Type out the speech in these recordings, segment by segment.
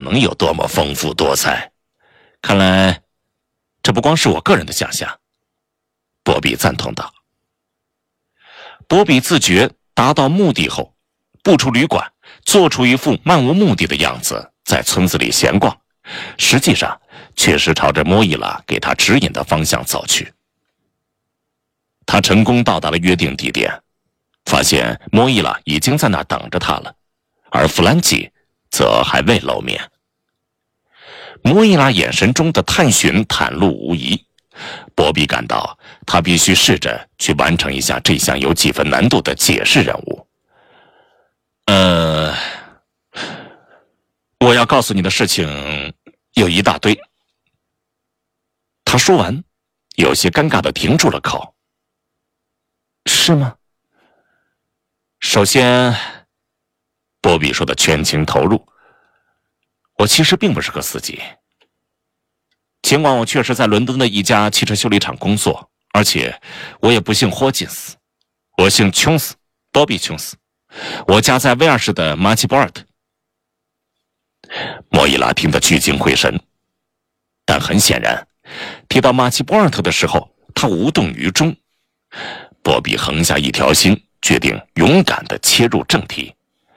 能有多么丰富多彩。看来这不光是我个人的想象。波比赞同道。波比自觉达到目的后，步出旅馆，做出一副漫无目的的样子，在村子里闲逛，实际上确实朝着莫伊拉给他指引的方向走去。他成功到达了约定地点，发现莫伊拉已经在那儿等着他了，而弗兰基则还未露面。莫伊拉眼神中的探寻袒露无遗，波比感到他必须试着去完成一下这项有几分难度的解释任务。我要告诉你的事情有一大堆。他说完，有些尴尬地停住了口。是吗？首先，波比说的全情投入，我其实并不是个司机。尽管我确实在伦敦的一家汽车修理厂工作，而且我也不姓霍金斯，我姓琼斯，波比琼斯。我家在威尔士的马奇波尔特。莫伊拉听得聚精会神，但很显然，提到马奇波尔特的时候，他无动于衷。波比横下一条心，决定勇敢地切入正题。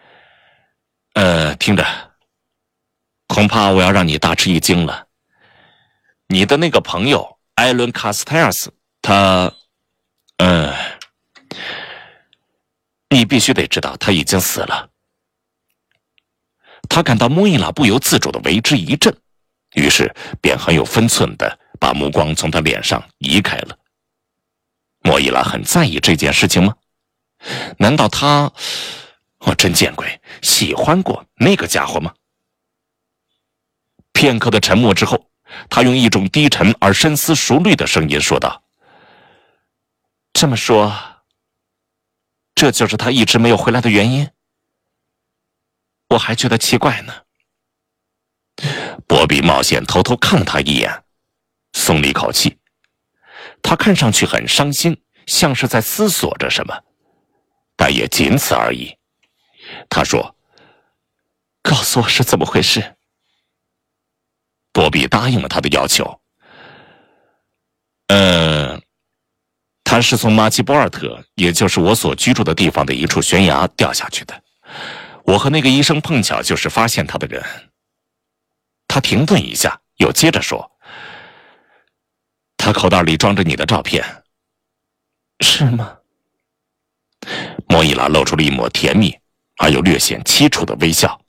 听着，恐怕我要让你大吃一惊了。你的那个朋友艾伦·卡斯泰尔斯，他，你必须得知道他已经死了。他感到莫伊拉不由自主地为之一振，于是便很有分寸地把目光从他脸上移开了。莫伊拉很在意这件事情吗？难道他，我真见鬼，喜欢过那个家伙吗？片刻的沉默之后，他用一种低沉而深思熟虑的声音说道：这么说，这就是他一直没有回来的原因？我还觉得奇怪呢。波比冒险偷偷看了他一眼，松了一口气。他看上去很伤心，像是在思索着什么，但也仅此而已。他说：告诉我是怎么回事。波比答应了他的要求。他是从马奇波尔特，也就是我所居住的地方的一处悬崖掉下去的。我和那个医生碰巧就是发现他的人。他停顿一下，又接着说：他口袋里装着你的照片。是吗？莫伊拉露出了一抹甜蜜而又略显凄楚的微笑。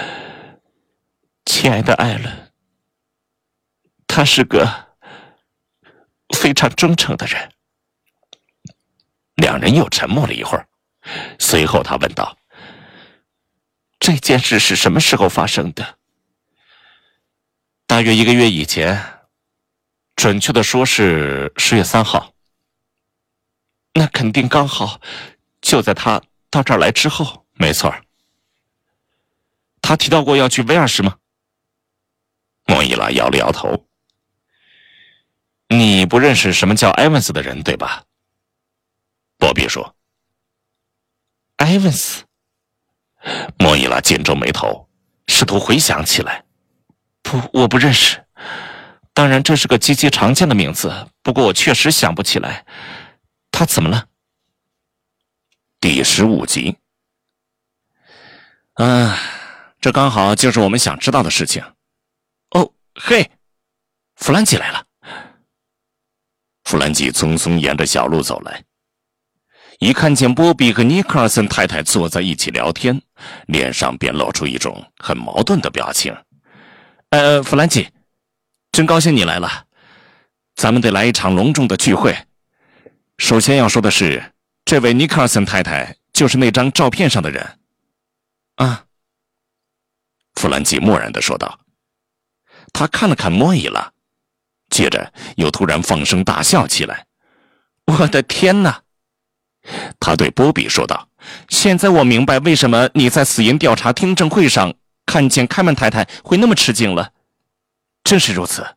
亲爱的艾伦，他是个非常忠诚的人。两人又沉默了一会儿，随后他问道：这件事是什么时候发生的？大约1个月以前，准确的说是10月3号。那肯定刚好就在他到这儿来之后。没错。他提到过要去威尔士吗？莫伊拉摇了摇头。你不认识什么叫埃文斯的人，对吧？波比说。埃文斯？莫伊拉紧皱眉头，试图回想起来。不，我不认识。当然这是个极其常见的名字，不过我确实想不起来。他怎么了？第15集。这刚好就是我们想知道的事情。哦，嘿，弗兰基来了。弗兰基匆匆沿着小路走来，一看见波比和尼克尔森太太坐在一起聊天，脸上便露出一种很矛盾的表情。弗兰基，真高兴你来了，咱们得来一场隆重的聚会。首先要说的是，这位尼克尔森太太就是那张照片上的人。啊，弗兰基默然地说道。他看了看莫伊拉，接着又突然放声大笑起来。我的天哪！他对波比说道，现在我明白为什么你在死因调查听证会上看见开曼太太会那么吃惊了。真是如此。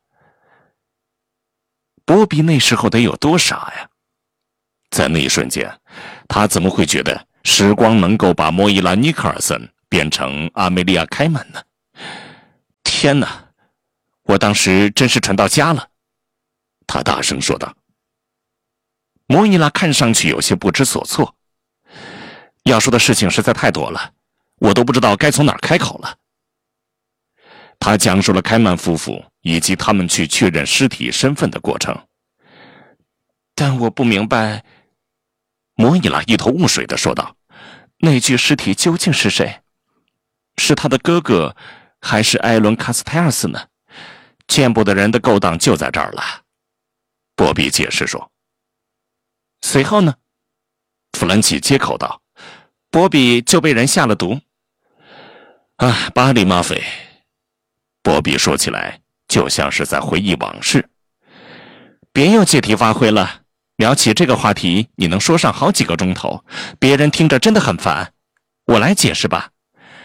波比那时候得有多傻呀！在那一瞬间，他怎么会觉得时光能够把莫伊拉·尼克尔森变成阿梅利亚·开曼呢？ 天哪，我当时真是蠢到家了，他大声说道。摩伊拉看上去有些不知所措，要说的事情实在太多了，我都不知道该从哪儿开口了。他讲述了开曼夫妇以及他们去确认尸体身份的过程。但我不明白，摩伊拉一头雾水地说道，那具尸体究竟是谁？是他的哥哥还是艾伦·卡斯泰尔斯呢？见不得人的勾当就在这儿了。波比解释说。随后呢？弗兰奇接口道，波比就被人下了毒。巴里·马菲，波比说起来就像是在回忆往事。别又借题发挥了，聊起这个话题你能说上好几个钟头，别人听着真的很烦。我来解释吧。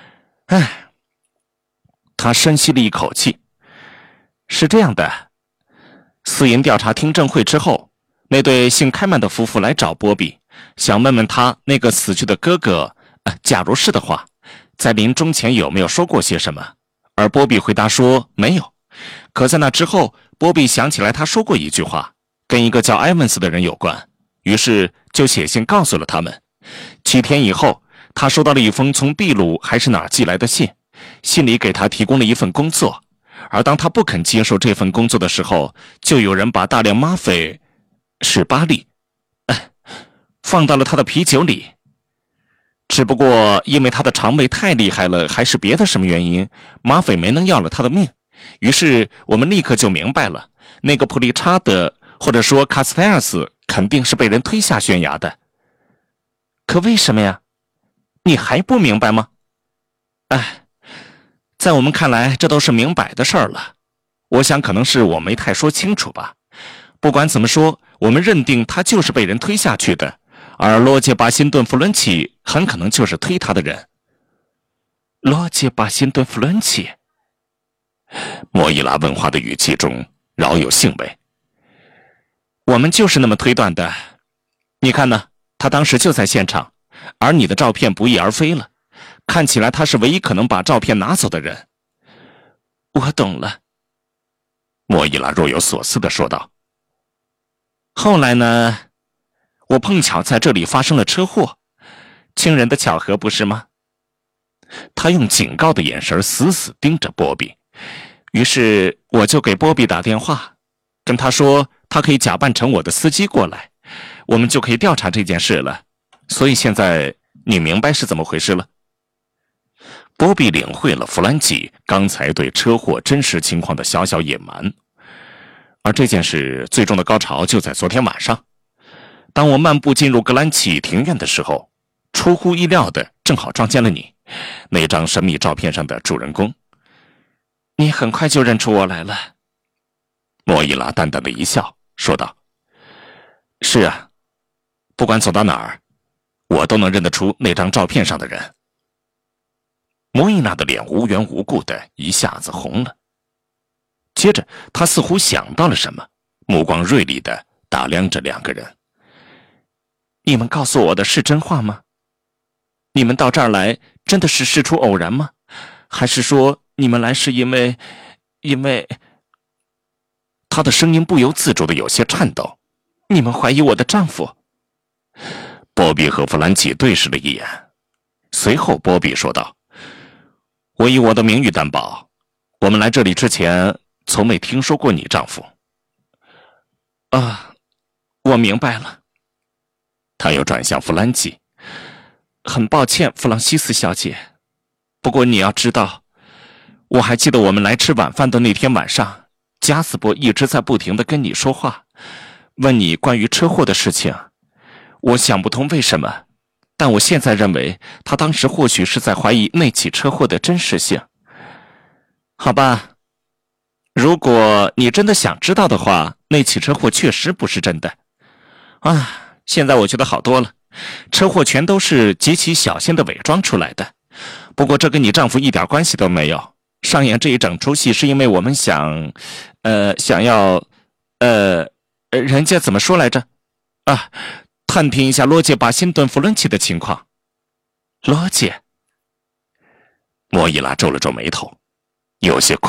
他深吸了一口气。是这样的，私营调查听证会之后，那对姓开曼的夫妇来找波比，想问问他那个死去的哥哥，假如是的话，在临终前有没有说过些什么？而波比回答说没有。可在那之后，波比想起来他说过一句话，跟一个叫埃文斯的人有关，于是就写信告诉了他们。7天以后，他收到了一封从秘鲁还是哪儿寄来的信，信里给他提供了一份工作，而当他不肯接受这份工作的时候，就有人把大量吗啡是巴利放到了他的啤酒里。只不过因为他的肠胃太厉害了，还是别的什么原因，吗啡没能要了他的命。于是我们立刻就明白了，那个普利查德或者说卡斯泰尔斯肯定是被人推下悬崖的。可为什么呀？你还不明白吗？在我们看来这都是明摆的事儿了。我想可能是我没太说清楚吧。不管怎么说，我们认定他就是被人推下去的，而罗杰·巴辛顿·弗伦奇很可能就是推他的人。罗杰·巴辛顿·弗伦奇？莫伊拉问话的语气中饶有兴味。我们就是那么推断的。你看呢，他当时就在现场，而你的照片不翼而飞了，看起来他是唯一可能把照片拿走的人。我懂了，莫伊拉若有所思地说道。后来呢，我碰巧在这里发生了车祸，惊人的巧合不是吗？他用警告的眼神死死盯着波比，于是我就给波比打电话，跟他说他可以假扮成我的司机过来，我们就可以调查这件事了。所以现在你明白是怎么回事了？波比领会了弗兰基刚才对车祸真实情况的小小隐瞒，而这件事最终的高潮就在昨天晚上。当我漫步进入格兰奇庭院的时候，出乎意料的正好撞见了你，那张神秘照片上的主人公。你很快就认出我来了。莫伊拉淡淡的一笑说道，是啊，不管走到哪儿，我都能认得出那张照片上的人。莫伊娜的脸无缘无故的一下子红了，接着他似乎想到了什么，目光锐利的打量着两个人。你们告诉我的是真话吗？你们到这儿来真的是事出偶然吗？还是说你们来是因为……他的声音不由自主的有些颤抖。你们怀疑我的丈夫？波比和弗兰奇对视了一眼，随后波比说道，我以我的名誉担保，我们来这里之前从未听说过你丈夫。我明白了。他又转向弗兰奇，很抱歉，弗朗西斯小姐，不过你要知道，我还记得我们来吃晚饭的那天晚上，加斯伯一直在不停地跟你说话，问你关于车祸的事情。我想不通为什么，但我现在认为他当时或许是在怀疑那起车祸的真实性。好吧，如果你真的想知道的话，那起车祸确实不是真的。现在我觉得好多了，车祸全都是极其小心的伪装出来的。不过这跟你丈夫一点关系都没有。上演这一整出戏是因为我们想要人家怎么说来着？探听一下罗杰·巴辛顿·弗伦奇的情况。罗杰？莫伊拉皱了皱眉头，有些